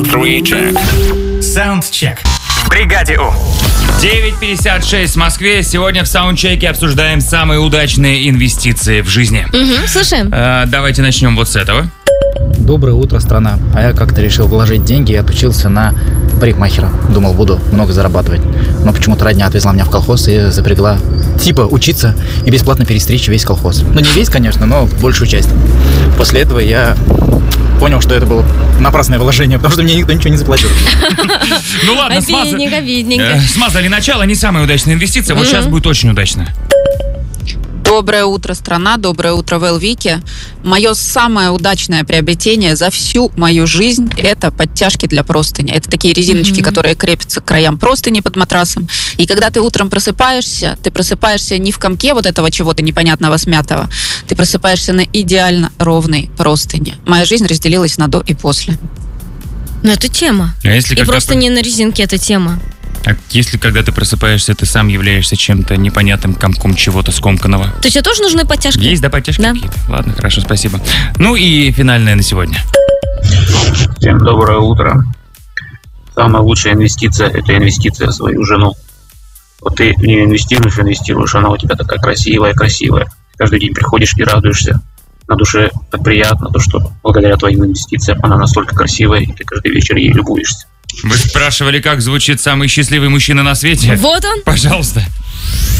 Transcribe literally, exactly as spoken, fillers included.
Soundcheck. Soundcheck. В бригаде У. девять пятьдесят шесть в Москве. Сегодня в саундчеке обсуждаем самые удачные инвестиции в жизни. Угу, слушаем. А, давайте начнем вот с этого. Доброе утро, страна. А я как-то решил вложить деньги и отучился на парикмахера. Думал, буду много зарабатывать. Но почему-то родня отвезла меня в колхоз и запрягла типа учиться и бесплатно перестричь весь колхоз. Ну, не весь, конечно, но большую часть. После этого я понял, что это было напрасное вложение, потому что мне никто ничего не заплатил. Ну ладно, Обидненько, обидненько. смазали. Смазали начало, не самая удачная инвестиция. Вот сейчас будет очень удачно. Доброе утро, страна, доброе утро, Велвики. Мое самое удачное приобретение за всю мою жизнь – это подтяжки для простыни. Это такие резиночки, mm-hmm. которые крепятся к краям простыни под матрасом. И когда ты утром просыпаешься, ты просыпаешься не в комке вот этого чего-то непонятного смятого, ты просыпаешься на идеально ровной простыне. Моя жизнь разделилась на до и после. Ну, это тема. А если И просто не на резинке это тема. А если, когда ты просыпаешься, ты сам являешься чем-то непонятным комком чего-то скомканного? То тебе тоже нужны подтяжки? Есть, да, подтяжки да. какие-то? Ладно, хорошо, спасибо. Ну и финальное на сегодня. Всем доброе утро. Самая лучшая инвестиция – это инвестиция в свою жену. Вот ты в нее инвестируешь, инвестируешь, она у тебя такая красивая-красивая. Каждый день приходишь и радуешься. На душе так приятно, то, что благодаря твоим инвестициям она настолько красивая, и ты каждый вечер ей любуешься. Вы спрашивали, как звучит самый счастливый мужчина на свете? Вот он. Пожалуйста.